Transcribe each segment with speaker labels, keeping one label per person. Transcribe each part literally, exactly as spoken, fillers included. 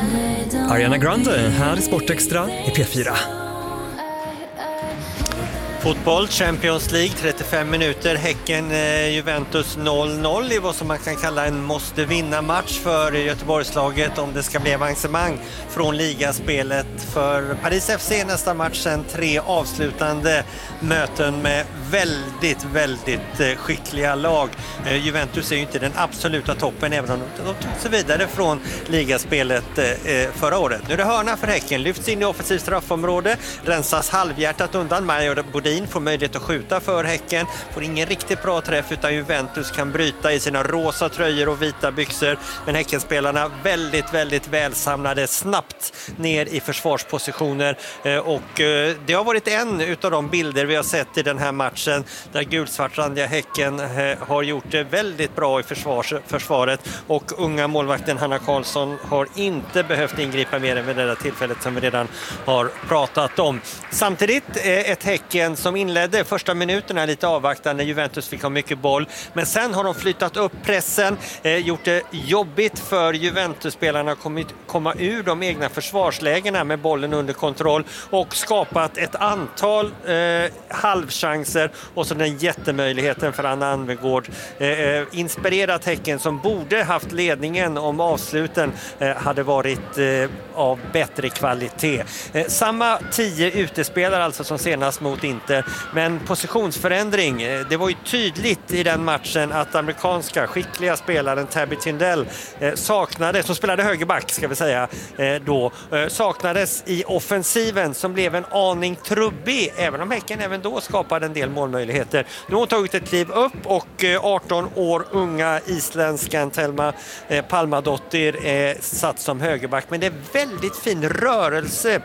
Speaker 1: Ariana Grande här i Sportextra i P fyra.
Speaker 2: Fotboll, Champions League, trettiofem minuter, Häcken, eh, Juventus noll noll i vad som man kan kalla en måste vinna match för Göteborgslaget om det ska bli avancemang från ligaspelet. För Paris F C nästa match sen tre avslutande möten med väldigt, väldigt eh, skickliga lag. Eh, Juventus är ju inte den absoluta toppen även om de, de tog sig vidare från ligaspelet eh, förra året. Nu är det hörna för Häcken, lyfts in i offensivt straffområde, rensas halvhjärtat undan. Major Bodin får möjlighet att skjuta för Häcken, får ingen riktigt bra träff utan Juventus kan bryta i sina rosa tröjor och vita byxor. Men Häckenspelarna väldigt, väldigt välsamlade snabbt ner i försvarspositioner och det har varit en utav de bilder vi har sett i den här matchen där gulsvartrandiga Häcken har gjort det väldigt bra i försvars, försvaret och unga målvakten Hanna Karlsson har inte behövt ingripa mer än vid det där tillfället som vi redan har pratat om. Samtidigt ett Häcken som inledde första minuterna lite avvaktande. Juventus fick ha mycket boll, men sen har de flyttat upp pressen, eh, gjort det jobbigt för Juventus-spelarna att komma, komma ur de egna försvarslägena med bollen under kontroll och skapat ett antal eh, halvchanser och så den jättemöjligheten för Anna Anvegård. Eh, inspirerat Häcken som borde haft ledningen om avsluten eh, hade varit eh, av bättre kvalitet. Eh, samma tio utespelare alltså som senast mot Inter, men positionsförändring, det var ju tydligt i den matchen att amerikanska skickliga spelaren Tabby Tindell eh, saknades, som spelade högerback ska vi säga eh, då, eh, saknades i offensiven som blev en aning trubbig, även om Häcken även då skapade en del målmöjligheter. Nu har hon tagit ett kliv upp och eh, arton år unga isländskan Telma eh, Palmadottir eh, satt som högerback, men det är väldigt fin rörelse,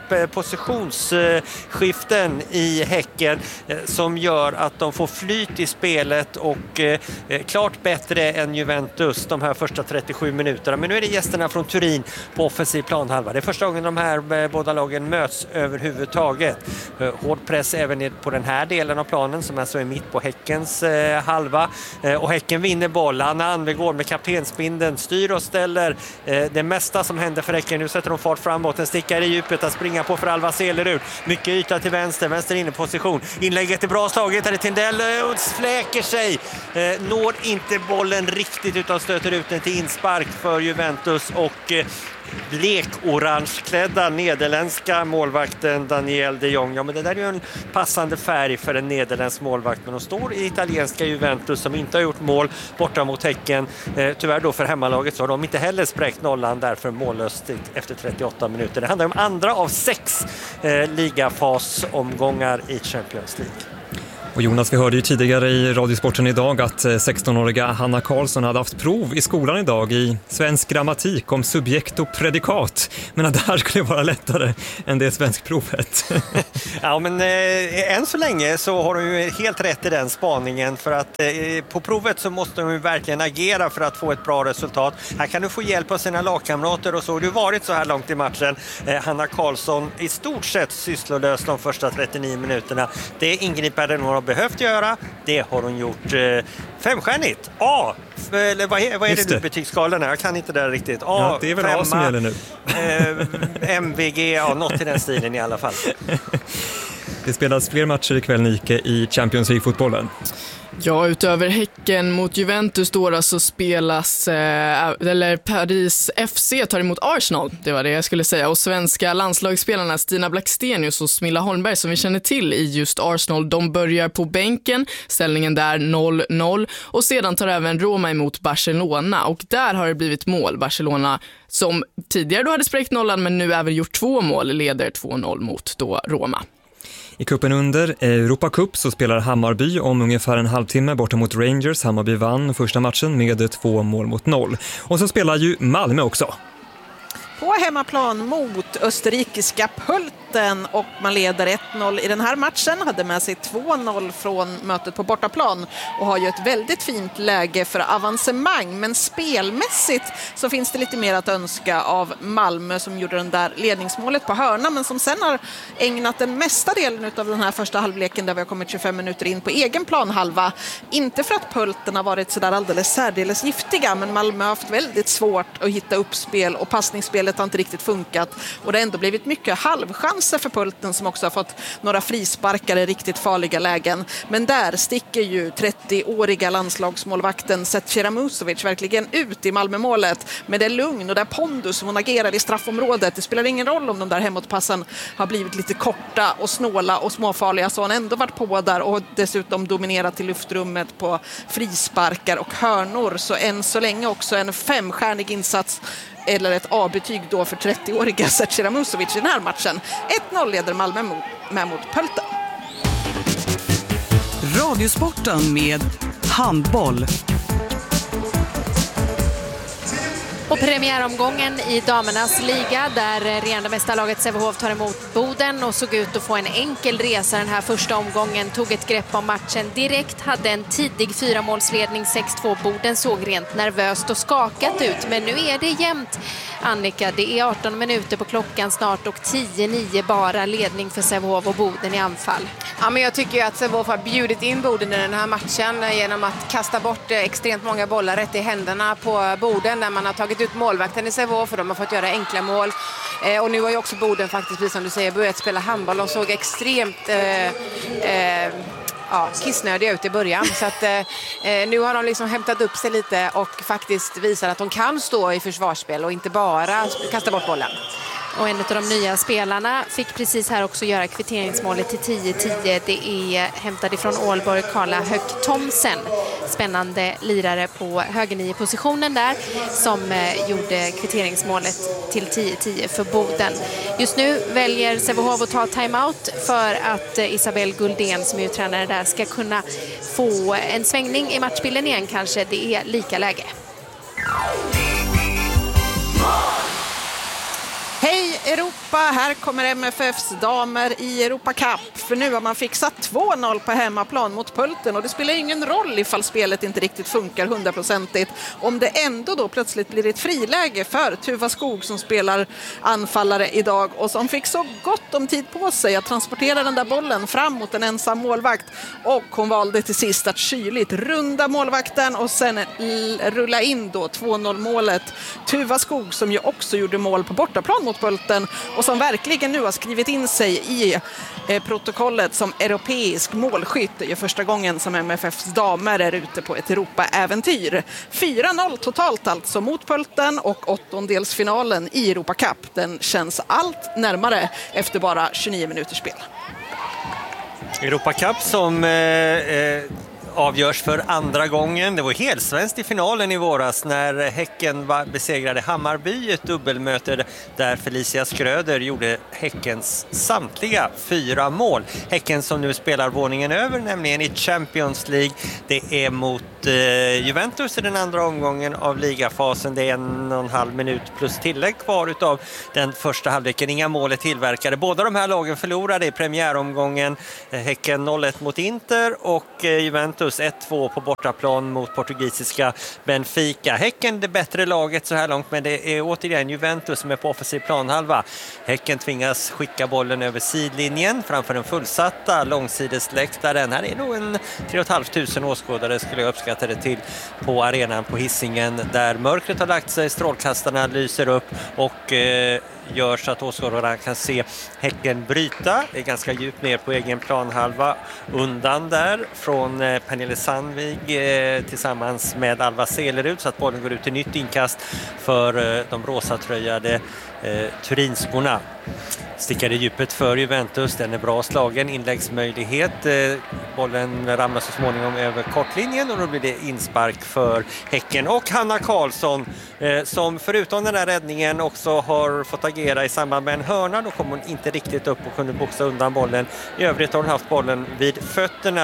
Speaker 2: positionsskiften i Häcken eh, som gör att de får flyt i spelet och eh, klart bättre än Juventus de här första trettiosju minuterna. Men nu är det gästerna från Turin på offensiv planhalva. Det är första gången de här eh, båda lagen möts överhuvudtaget. Eh, hård press även på den här delen av planen som alltså är mitt på Häckens eh, halva. Eh, och Häcken vinner boll. Anna Anvegård med kaptensbindeln styr och ställer eh, det mesta som händer för Häcken. Nu sätter de fart framåt. Den stickar i djupet att springa på för Alva Selerud. Mycket yta till vänster. Vänster inne position. Inlägget är bra slaget. Här är Tindell och fläker sig. Eh, når inte bollen riktigt utan stöter ut den till inspark för Juventus och eh, blek-orangeklädda nederländska målvakten Daniel de Jong. Ja, men det där är ju en passande färg för en nederländsk målvakt, men de står i italienska Juventus som inte har gjort mål borta mot Häcken. Eh, tyvärr då för hemmalaget så har de inte heller spräckt nollan därför mållöst efter trettioåtta minuter. Det handlar om andra av sex eh, ligafasomgångar i Champions League.
Speaker 1: Och Jonas, vi hörde ju tidigare i Radiosporten idag att sextonåriga Hanna Karlsson hade haft prov i skolan idag i svensk grammatik om subjekt och predikat. Men att det här skulle vara lättare än det svenskprovet.
Speaker 2: Ja, men eh, än så länge så har du ju helt rätt i den spaningen, för att eh, på provet så måste de ju verkligen agera för att få ett bra resultat. Här kan du få hjälp av sina lagkamrater och så har det varit så här långt i matchen. Eh, Hanna Karlsson i stort sett sysslolös de första trettionio minuterna. Det ingripade några behövt göra, det har hon gjort. eh, femstjärnigt. A, eller vad är, vad är det nu betygsskalan? Jag kan inte det riktigt. A,
Speaker 1: ja, det är väl femma, A som gäller nu.
Speaker 2: eh, M V G, ja, något i den stilen i alla fall.
Speaker 1: Det spelas fler matcher ikväll, Nike, i Champions League-fotbollen.
Speaker 3: Ja, utöver Häcken mot Juventus då så spelas, eh, eller Paris F C tar emot Arsenal, det var det jag skulle säga. Och svenska landslagsspelarna Stina Blackstenius och Smilla Holmberg som vi känner till i just Arsenal, de börjar på bänken, ställningen där noll noll. Och sedan tar även Roma emot Barcelona och där har det blivit mål. Barcelona som tidigare då hade spräckt nollan men nu även gjort två mål, leder två noll mot då Roma.
Speaker 1: I kuppen under Europa Cup så spelar Hammarby om ungefär en halvtimme borta mot Rangers. Hammarby vann första matchen med två mål mot noll. Och så spelar ju Malmö också.
Speaker 4: På hemmaplan mot österrikiska Pulten och man leder ett noll i den här matchen. Hade med sig två noll från mötet på bortaplan och har ju ett väldigt fint läge för avancemang. Men spelmässigt så finns det lite mer att önska av Malmö som gjorde den där ledningsmålet på hörna, men som sen har ägnat den mesta delen av den här första halvleken där vi har kommit tjugofem minuter in på egen planhalva. Inte för att Pulten har varit så där alldeles särdeles giftiga, men Malmö har haft väldigt svårt att hitta uppspel och passningsspelet har inte riktigt funkat. Och det har ändå blivit mycket halvchanser för Pulten som också har fått några frisparkar i riktigt farliga lägen. Men där sticker ju trettioåriga landslagsmålvakten Zecira Musovic verkligen ut i Malmömålet med det lugn och det pondus som hon agerar i straffområdet. Det spelar ingen roll om de där hemåtpassen har blivit lite korta och snåla och småfarliga, så har hon ändå varit på där och dessutom dominerat i luftrummet på frisparkar och hörnor. Så än så länge också en femstjärnig insats eller ett A-betyg då för trettioåriga Zecira Musovic i den här matchen. ett noll leder Malmö mot, med mot Pulten.
Speaker 5: Radiosporten med handboll.
Speaker 6: Och premiäromgången i damernas liga där regerande mästarlaget Sävehof tar emot Boden och såg ut att få en enkel resa den här första omgången. Tog ett grepp om matchen direkt, hade en tidig fyramålsledning sex två. Boden såg rent nervöst och skakat ut, men nu är det jämnt. Annika, det är arton minuter på klockan snart och tio nio bara ledning för Sävehof och Boden i anfall.
Speaker 7: Ja, men jag tycker ju att Sävehof har bjudit in Boden i den här matchen genom att kasta bort extremt många bollar rätt i händerna på Boden när man har tagit ut målvakten i Sävehof för de har fått göra enkla mål. Eh, och nu har ju också Boden faktiskt, precis som du säger, börjat spela handboll. De såg extremt eh, eh, ja, kissnödiga ut i början. Så att, eh, nu har de liksom hämtat upp sig lite och faktiskt visar att de kan stå i försvarsspel och inte bara kasta bort bollen.
Speaker 6: Och en av de nya spelarna fick precis här också göra kvitteringsmålet till tio tio. Det är hämtad ifrån Ålborg, Karla Höck Thomsen. Spännande lirare på högernio-positionen där som eh, gjorde kvitteringsmålet till tio tio för Boden. Just nu väljer Sävehof att ta timeout för att eh, Isabel Guldén som är tränare där ska kunna få en svängning i matchbilden igen kanske. Det är lika läge.
Speaker 4: Hej Europa, här kommer M F F:s damer i Europa Cup. För nu har man fixat två noll på hemmaplan mot Pulten och det spelar ingen roll ifall spelet inte riktigt funkar hundraprocentigt. Om det ändå då plötsligt blir ett friläge för Tuva Skog som spelar anfallare idag och som fick så gott om tid på sig att transportera den där bollen fram mot en ensam målvakt. Och hon valde till sist att kyligt runda målvakten och sen rulla in då två noll målet. Tuva Skog som ju också gjorde mål på bortaplan mot Pulten och som verkligen nu har skrivit in sig i eh, protokollet som europeisk målskytt. Det är första gången som M F F:s damer är ute på ett Europa-äventyr. fyra noll totalt alltså mot Pulten och åttondelsfinalen i Europa Cup. Den känns allt närmare efter bara tjugonio minuters spel.
Speaker 2: Europa Cup som eh, eh... avgörs för andra gången. Det var helsvenskt i finalen i våras när Häcken besegrade Hammarby i ett dubbelmöte där Felicia Skröder gjorde Häckens samtliga fyra mål. Häcken som nu spelar våningen över, nämligen i Champions League. Det är mot eh, Juventus i den andra omgången av ligafasen. Det är en och en halv minut plus tillägg kvar utav den första halvleken. Inga mål är tillverkade. Båda de här lagen förlorade i premiäromgången. Häcken noll ett mot Inter och eh, Juventus ett två på bortaplan mot portugisiska Benfica. Häcken det bättre laget så här långt, men det är återigen Juventus som är på offensiv planhalva. Häcken tvingas skicka bollen över sidlinjen framför den fullsatta långsidesläktaren. Här är nog en tre tusen femhundra åskådare skulle jag uppskatta det till på arenan på Hisingen där mörkret har lagt sig, strålkastarna lyser upp och eh, gör så att åskådarna kan se Häcken bryta. Det är ganska djupt ner på egen planhalva undan där från eh, Pernille Sandvig eh, tillsammans med Alva Selerud så att bollen går ut till nytt inkast för eh, de rosatröjade eh, turinskorna. Stickade djupet för Juventus, den är bra slagen, inläggsmöjlighet. Eh, bollen ramlar så småningom över kortlinjen och då blir det inspark för Häcken. Och Hanna Karlsson eh, som förutom den här räddningen också har fått agera i samband med en hörna. Då kom hon inte riktigt upp och kunde boxa undan bollen. I övrigt har hon haft bollen vid fötterna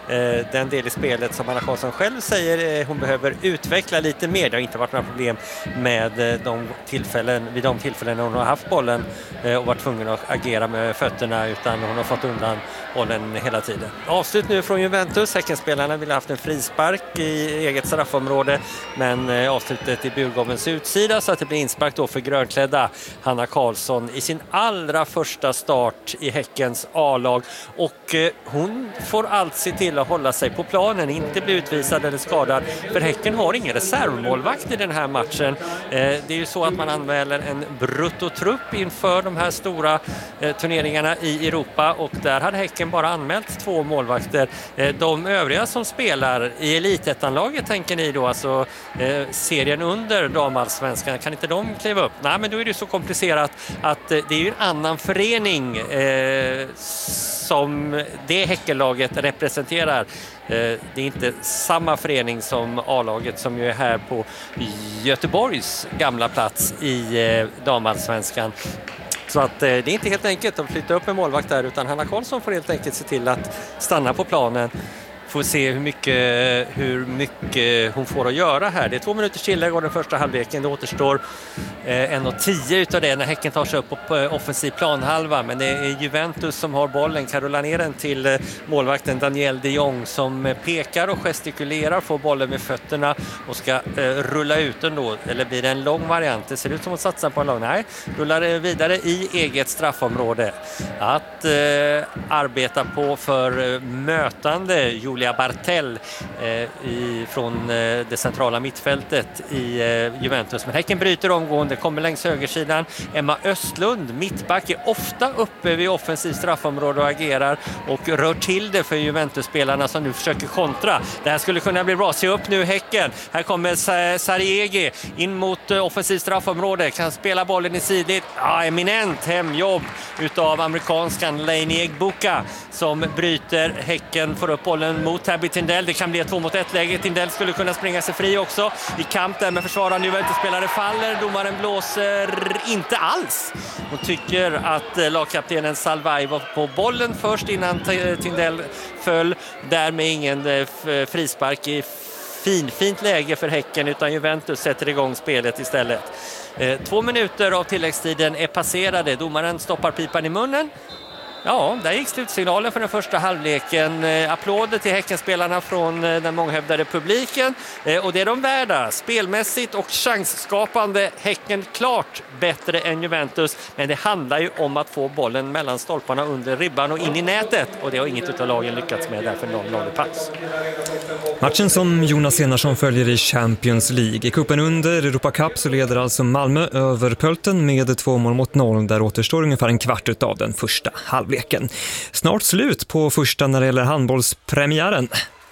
Speaker 2: eh, den del i spelet som Hanna Karlsson själv säger eh, hon behöver utveckla lite mer. Det har inte varit några problem med eh, de tillfällen, vid de tillfällen hon har haft bollen eh, och varit tvungen att agera med fötterna, utan hon har fått undan bollen hela tiden. Avslut nu från Juventus. Häckenspelarna ville ha haft en frispark i eget straffområde, men eh, avslutet i burgårdens utsida, så att det blir inspark då för grönklädda Hanna Karlsson i sin allra första start i Häckens A-lag, och eh, hon får allt se till att hålla sig på planen, inte bli utvisad eller skadad, för Häcken har ingen reservmålvakt i den här matchen. Eh, det är ju så att man anmäler en bruttotrupp inför de här stora eh, turneringarna i Europa, och där hade Häcken bara anmält två målvakter. Eh, de övriga som spelar i elitettanlaget, tänker ni då, alltså eh, serien under damallsvenskan, kan inte de kliva upp? Nej, men då är det så komplicerat att eh, det är ju en annan förening eh, som det Häckenlaget representerar. Eh, det är inte samma förening som A-laget som ju är här på Göteborgs gamla plats i eh, damallsvenskan. Så att eh, det är inte helt enkelt att flytta upp en målvakt där, utan Hanna Karlsson får helt enkelt se till att stanna på planen. Får se hur mycket, hur mycket hon får att göra här. Det är två minuters tillägg av den första halvleken. Det återstår eh, en och tio utav det när Häcken tar sig upp på eh, offensiv planhalva. Men det är Juventus som har bollen. Kan rulla ner den till eh, målvakten Daniel de Jong som eh, pekar och gestikulerar, får bollen med fötterna och ska eh, rulla ut den då. Eller blir det en lång variant? Det ser ut som att satsa på en lång. Nej, rullar vidare i eget straffområde. Att eh, arbeta på för eh, mötande Julia Bartell eh, i, från eh, det centrala mittfältet i eh, Juventus. Men Häcken bryter omgående, kommer längs högersidan. Emma Östlund, mittback, är ofta uppe vid offensiv straffområde och agerar och rör till det för Juventus-spelarna som nu försöker kontra. Det här skulle kunna bli bra. Se upp nu Häcken. Här kommer Sariegi in mot eh, offensiv straffområde. Kan spela bollen i sidled. Ja, eminent hemjobb utav amerikanskan Lainey Egbuka som bryter. Häcken får upp bollen mot Tabby Tindell. Det kan bli ett två mot ett läge. Tindell skulle kunna springa sig fri också. I kamp där med försvarande Juventus-spelare faller. Domaren blåser inte alls. Hon tycker att lagkaptenen Salvai var på bollen först innan Tindell föll. Därmed ingen frispark i fin, fint läge för Häcken, utan Juventus sätter igång spelet istället. Två minuter av tilläggstiden är passerade. Domaren stoppar pipan i munnen. Ja, där gick slutsignalen för den första halvleken. Eh, applåder till Häckenspelarna från eh, den månghävdade publiken. Eh, och det är de värda. Spelmässigt och chansskapande. Häcken klart bättre än Juventus. Men det handlar ju om att få bollen mellan stolparna under ribban och in i nätet. Och det har inget utav lagen lyckats med, därför noll noll i paus.
Speaker 1: Matchen som Jonas Enarsson följer i Champions League. I kuppen under Europa Cup så leder alltså Malmö över Pölten med två mål mot noll. Där återstår ungefär en kvart utav den första halvleken. Snart slut på första när det gäller handbollspremiären.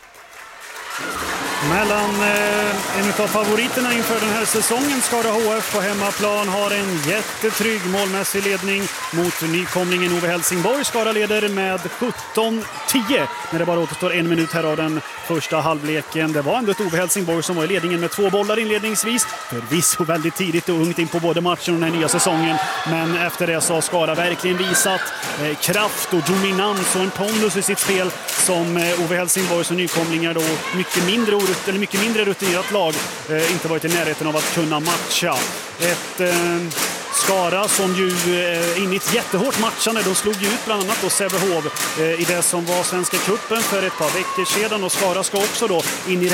Speaker 8: Mellan eh, en av favoriterna inför den här säsongen, Skara H F på hemmaplan, har en jättetrygg målmässig ledning mot nykomlingen Ove Helsingborg. Skara leder med sjutton tio när det bara återstår en minut här av den första halvleken. Det var ändå ett Ove Helsingborg som var i ledningen med två bollar inledningsvis. Förvisso väldigt tidigt och ungt in på både matchen och den här nya säsongen. Men efter det så har Skara verkligen visat eh, kraft och dominans och en pondus i sitt spel som eh, Ove Helsingborg som nykomlingar då mycket mindre oro eller mycket mindre rutinerat lag eh, inte varit i närheten av att kunna matcha. Ett eh, Skara som ju är inne i ett jättehårt matchande. De slog ju ut bland annat då Sävehof eh, i det som var Svenska cupen för ett par veckor sedan, och Skara ska också då in i